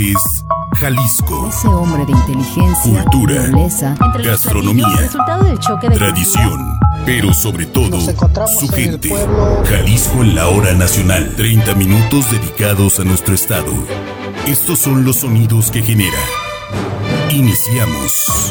es Jalisco. Ese hombre de inteligencia, cultura, nobleza, gastronomía, resultado del choque de tradición, pero sobre todo su gente. pueblo. Jalisco en la hora nacional. 30 minutos dedicados a nuestro estado. Estos son los sonidos que genera. Iniciamos.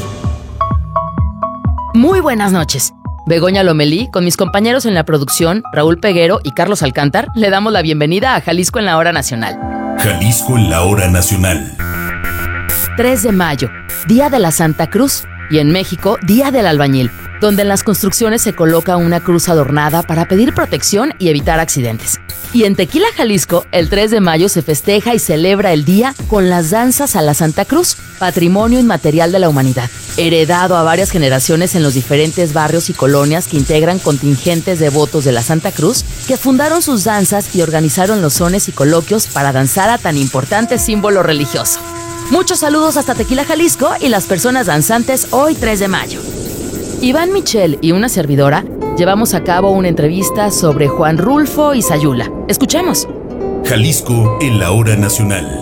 Muy buenas noches. Begoña Lomelí, con mis compañeros en la producción, Raúl Peguero y Carlos Alcántar, le damos la bienvenida a Jalisco en la hora nacional. Jalisco en la hora nacional. 3 de mayo, Día de la Santa Cruz, y en México, Día del Albañil, donde en las construcciones se coloca una cruz adornada para pedir protección y evitar accidentes. Y en Tequila, Jalisco, el 3 de mayo se festeja y celebra el día con las danzas a la Santa Cruz, patrimonio inmaterial de la humanidad, heredado a varias generaciones en los diferentes barrios y colonias que integran contingentes devotos de la Santa Cruz, que fundaron sus danzas y organizaron los sones y coloquios para danzar a tan importante símbolo religioso. Muchos saludos hasta Tequila, Jalisco, y las personas danzantes hoy 3 de mayo. Iván Michel y una servidora llevamos a cabo una entrevista sobre Juan Rulfo y Sayula. Escuchemos. Jalisco en la hora nacional.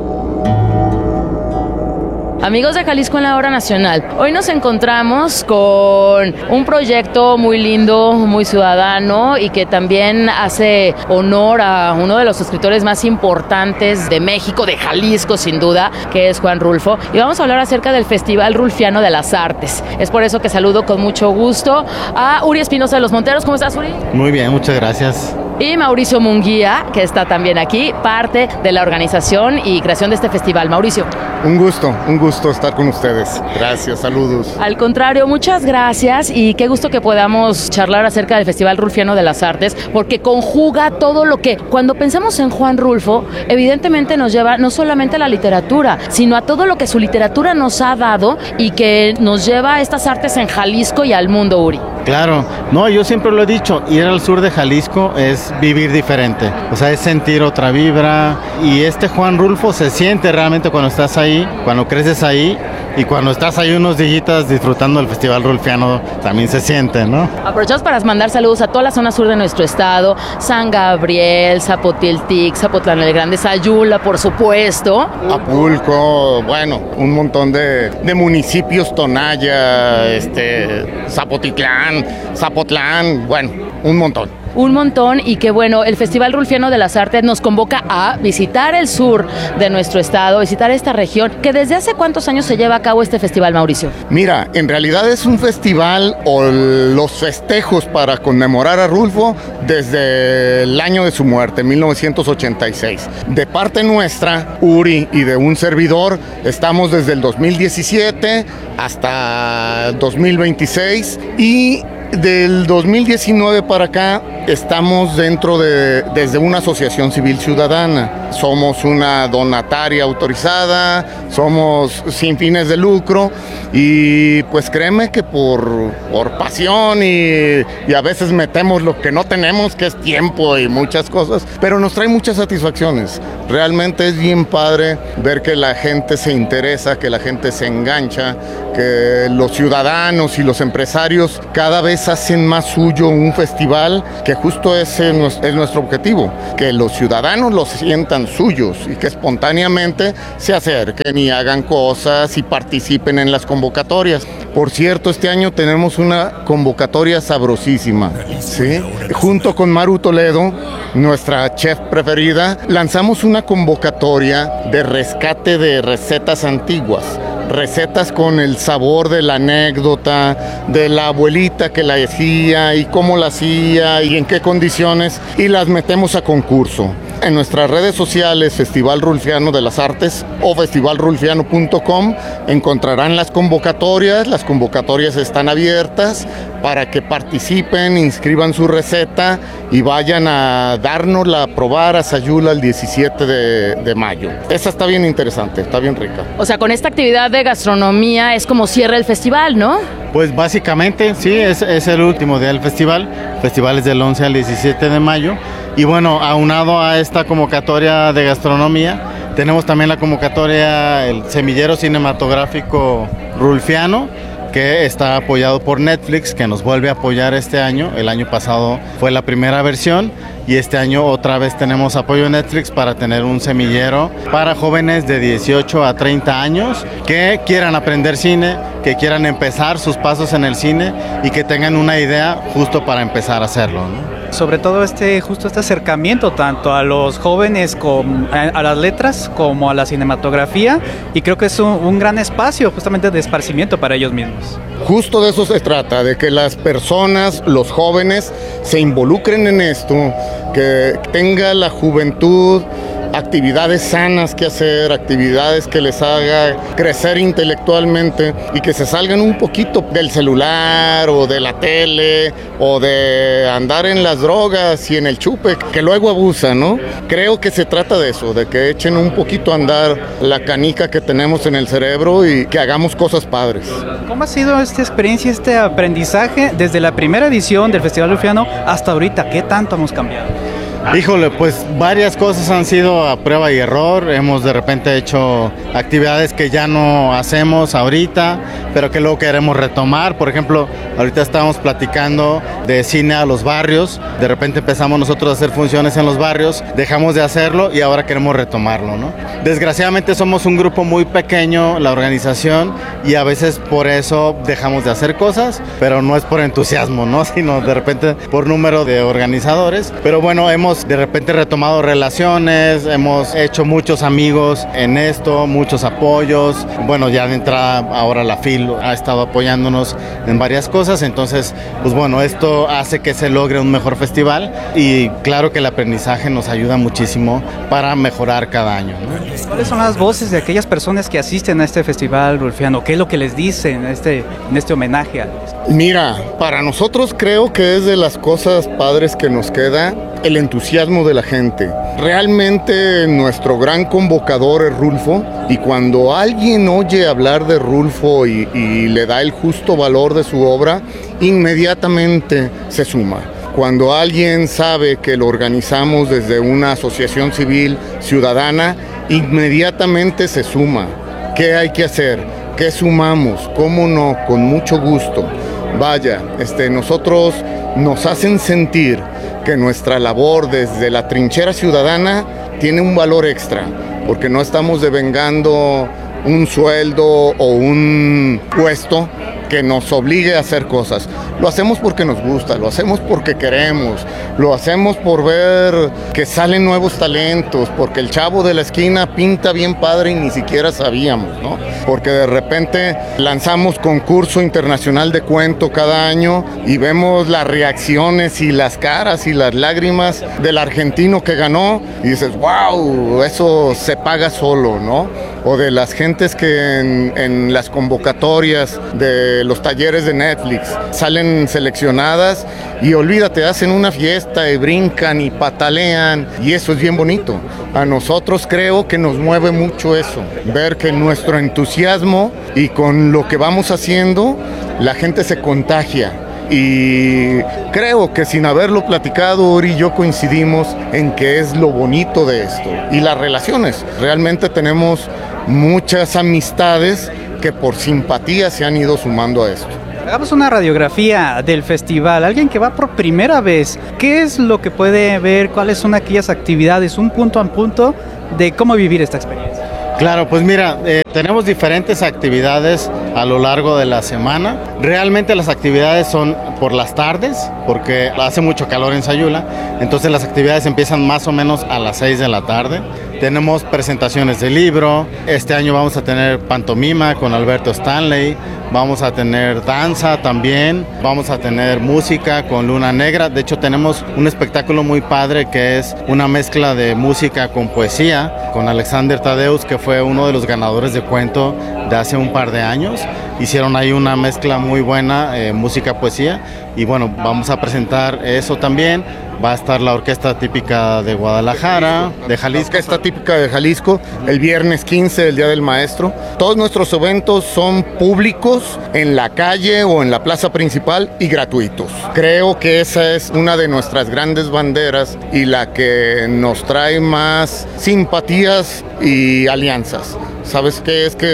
Amigos de Jalisco en la hora nacional, hoy nos encontramos con un proyecto muy lindo, muy ciudadano y que también hace honor a uno de los escritores más importantes de México, de Jalisco sin duda, que es Juan Rulfo. Y vamos a hablar acerca del Festival Rulfiano de las Artes. Es por eso que saludo con mucho gusto a Uri Espinosa de los Monteros. ¿Cómo estás, Uri? Muy bien, muchas gracias. Y Mauricio Munguía, que está también aquí, parte de la organización y creación de este festival. Mauricio. Un gusto estar con ustedes. Gracias, saludos. Al contrario, muchas gracias y qué gusto que podamos charlar acerca del Festival Rulfiano de las Artes, porque conjuga todo lo que, cuando pensamos en Juan Rulfo, evidentemente nos lleva no solamente a la literatura, sino a todo lo que su literatura nos ha dado y que nos lleva a estas artes en Jalisco y al mundo, Uri. Claro, no, yo siempre lo he dicho, ir al sur de Jalisco es vivir diferente, o sea, es sentir otra vibra, y este Juan Rulfo se siente realmente cuando estás ahí, cuando creces ahí, y cuando estás ahí unos días disfrutando del Festival Rulfiano también se siente, ¿no? Aprovechamos para mandar saludos a toda la zona sur de nuestro estado, San Gabriel, Zapotiltic, Zapotlán el Grande, Sayula, por supuesto. Apulco, bueno, un montón de municipios, Tonaya, Zapotlán, bueno, un montón. Un montón, y que bueno, el Festival Rulfiano de las Artes nos convoca a visitar el sur de nuestro estado, visitar esta región, que desde hace cuántos años se lleva a cabo este festival, Mauricio. Mira, en realidad es un festival o los festejos para conmemorar a Rulfo desde el año de su muerte, 1986. De parte nuestra, Uri y de un servidor, estamos desde el 2017 hasta 2026 y del 2019 para acá estamos desde una asociación civil ciudadana. Somos una donataria autorizada, somos sin fines de lucro y pues créeme que por pasión y a veces metemos lo que no tenemos, que es tiempo y muchas cosas, pero nos trae muchas satisfacciones. Realmente es bien padre ver que la gente se interesa, que la gente se engancha, que los ciudadanos y los empresarios cada vez hacen más suyo un festival, que justo ese es nuestro objetivo, que los ciudadanos los sientan suyos y que espontáneamente se acerquen y hagan cosas y participen en las convocatorias. Por cierto, este año tenemos una convocatoria sabrosísima, ¿sí? Junto con Maru Toledo, nuestra chef preferida, lanzamos una convocatoria de rescate de recetas antiguas. Recetas con el sabor de la anécdota, de la abuelita que la hacía y cómo la hacía y en qué condiciones, y las metemos a concurso. En nuestras redes sociales, Festival Rulfiano de las Artes o festivalrulfiano.com, encontrarán las convocatorias están abiertas para que participen, inscriban su receta y vayan a dárnosla a probar a Sayula el 17 de mayo. Esa está bien interesante, está bien rica. O sea, con esta actividad de gastronomía es como cierra el festival, ¿no? Pues básicamente, sí, es el último día del festival. El festival es del 11 al 17 de mayo. Y bueno, aunado a esta convocatoria de gastronomía, tenemos también la convocatoria, el semillero cinematográfico Rulfiano, que está apoyado por Netflix, que nos vuelve a apoyar este año. El año pasado fue la primera versión y este año otra vez tenemos apoyo de Netflix para tener un semillero para jóvenes de 18 a 30 años que quieran aprender cine, que quieran empezar sus pasos en el cine y que tengan una idea justo para empezar a hacerlo, ¿no? Sobre todo justo este acercamiento tanto a los jóvenes a las letras como a la cinematografía, y creo que es un gran espacio justamente de esparcimiento para ellos mismos. Justo de eso se trata, de que las personas, los jóvenes, se involucren en esto, que tenga la juventud actividades sanas que hacer, actividades que les haga crecer intelectualmente y que se salgan un poquito del celular o de la tele o de andar en las drogas y en el chupe, que luego abusan, ¿no? Creo que se trata de eso, de que echen un poquito a andar la canica que tenemos en el cerebro y que hagamos cosas padres. ¿Cómo ha sido esta experiencia, este aprendizaje desde la primera edición del Festival Rulfiano hasta ahorita? ¿Qué tanto hemos cambiado? Híjole, pues varias cosas han sido a prueba y error. Hemos de repente hecho actividades que ya no hacemos ahorita, pero que luego queremos retomar. Por ejemplo, ahorita estábamos platicando de cine a los barrios. De repente empezamos nosotros a hacer funciones en los barrios, dejamos de hacerlo y ahora queremos retomarlo, ¿no? Desgraciadamente somos un grupo muy pequeño, la organización, y a veces por eso dejamos de hacer cosas, pero no es por entusiasmo, ¿no? Sino de repente por número de organizadores. Pero bueno, hemos de repente retomado relaciones, hemos hecho muchos amigos en esto, muchos apoyos. Bueno, ya de entrada ahora la FIL ha estado apoyándonos en varias cosas, entonces pues bueno, esto hace que se logre un mejor festival y claro que el aprendizaje nos ayuda muchísimo para mejorar cada año, ¿no? ¿Cuáles son las voces de aquellas personas que asisten a este Festival Rulfiano? ¿Qué es lo que les dicen en este homenaje? Mira, para nosotros creo que es de las cosas padres que nos queda el entusiasmo de la gente. Realmente nuestro gran convocador es Rulfo, y cuando alguien oye hablar de Rulfo y le da el justo valor de su obra, inmediatamente se suma. Cuando alguien sabe que lo organizamos desde una asociación civil ciudadana, inmediatamente se suma. ¿Qué hay que hacer? ¿Qué sumamos? ¿Cómo no? Con mucho gusto. Vaya, nosotros nos hacen sentir que nuestra labor desde la trinchera ciudadana tiene un valor extra, porque no estamos devengando un sueldo o un puesto que nos obligue a hacer cosas. Lo hacemos porque nos gusta, lo hacemos porque queremos, lo hacemos por ver que salen nuevos talentos, porque el chavo de la esquina pinta bien padre y ni siquiera sabíamos, ¿no? Porque de repente lanzamos concurso internacional de cuento cada año y vemos las reacciones y las caras y las lágrimas del argentino que ganó y dices, wow, eso se paga solo, ¿no? O de las gentes que en las convocatorias de los talleres de Netflix salen seleccionadas y olvídate, hacen una fiesta y brincan y patalean y eso es bien bonito. A nosotros creo que nos mueve mucho eso, ver que nuestro entusiasmo y con lo que vamos haciendo la gente se contagia. Y creo que sin haberlo platicado, Uri y yo coincidimos en que es lo bonito de esto. Y las relaciones, realmente tenemos muchas amistades que por simpatía se han ido sumando a esto. Hagamos una radiografía del festival. Alguien que va por primera vez, ¿qué es lo que puede ver? ¿Cuáles son aquellas actividades? Un punto a punto de cómo vivir esta experiencia. Claro, pues mira, tenemos diferentes actividades a lo largo de la semana. Realmente las actividades son por las tardes, porque hace mucho calor en Sayula, entonces las actividades empiezan más o menos a las 6 de la tarde. Tenemos presentaciones de libro, este año vamos a tener pantomima con Alberto Stanley, vamos a tener danza también, vamos a tener música con Luna Negra. De hecho tenemos un espectáculo muy padre que es una mezcla de música con poesía, con Alexander Tadeus, que fue uno de los ganadores de cuento de hace un par de años. Hicieron ahí una mezcla muy buena, música-poesía, y bueno, vamos a presentar eso también. Va a estar la Orquesta Típica de Guadalajara, de Jalisco. La Orquesta Típica de Jalisco, el viernes 15, el Día del Maestro. Todos nuestros eventos son públicos, en la calle o en la plaza principal y gratuitos. Creo que esa es una de nuestras grandes banderas y la que nos trae más simpatías y alianzas. ¿Sabes qué? Es que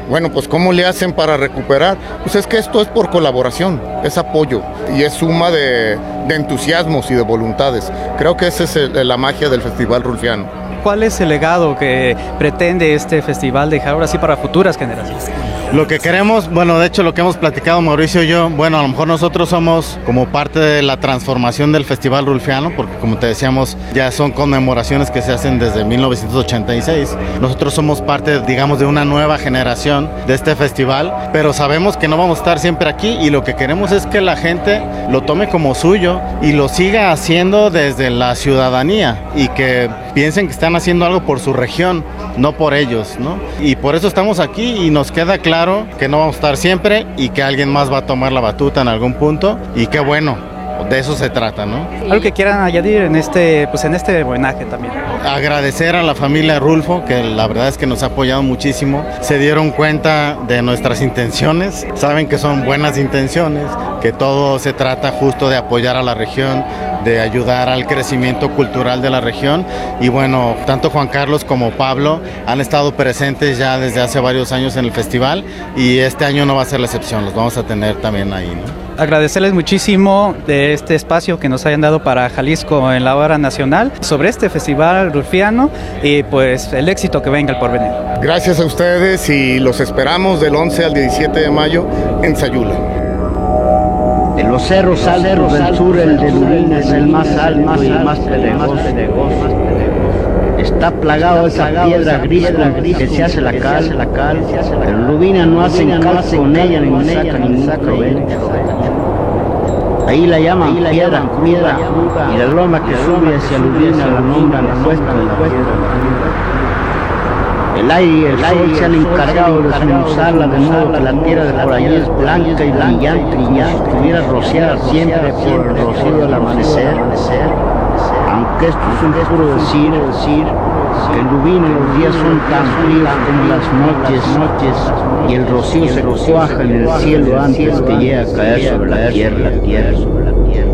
Bueno, pues ¿cómo le hacen para recuperar? Pues es que esto es por colaboración, es apoyo y es suma de entusiasmos y de voluntades. Creo que esa es la magia del Festival Rulfiano. ¿Cuál es el legado que pretende este festival dejar ahora sí para futuras generaciones? Lo que queremos, bueno, de hecho lo que hemos platicado Mauricio y yo, bueno, a lo mejor nosotros somos como parte de la transformación del Festival Rulfiano, porque como te decíamos, ya son conmemoraciones que se hacen desde 1986. Nosotros somos parte, digamos, de una nueva generación de este festival, pero sabemos que no vamos a estar siempre aquí y lo que queremos es que la gente lo tome como suyo y lo siga haciendo desde la ciudadanía y que piensen que están haciendo algo por su región, no por ellos, ¿no? Y por eso estamos aquí y nos queda claro que no vamos a estar siempre y que alguien más va a tomar la batuta en algún punto y qué bueno, de eso se trata, ¿no? Algo que quieran añadir en este homenaje también. Agradecer a la familia Rulfo, que la verdad es que nos ha apoyado muchísimo. Se dieron cuenta de nuestras intenciones, saben que son buenas intenciones, que todo se trata justo de apoyar a la región, de ayudar al crecimiento cultural de la región. Y bueno, tanto Juan Carlos como Pablo han estado presentes ya desde hace varios años en el festival y este año no va a ser la excepción, los vamos a tener también ahí, ¿no? Agradecerles muchísimo de este espacio que nos hayan dado para Jalisco en la hora nacional sobre este festival rulfiano y pues el éxito que venga al porvenir. Gracias a ustedes y los esperamos del 11 al 17 de mayo en Sayula. De los cerros altos del sur, el de Lubín es el más alto y el más pedregoso. Está plagado de esa piedra gris que se hace la cal, pero Lubina no hacen cal con ella ni saca ningún provecho. Ahí la llaman piedra cruda y la loma que sube hacia Lubina la nombran la cuesta de la piedra. El aire y el sol se han encargado de esmuzarla de modo que la tierra de por allí es blanca y brillante y ya estuviera rociada siempre por el rocío del amanecer. Aunque esto es un puro decir, que en Lubina los días son tan fríos como las noches y el rocío se cuaja en el cielo antes que llegue a caer sobre la tierra.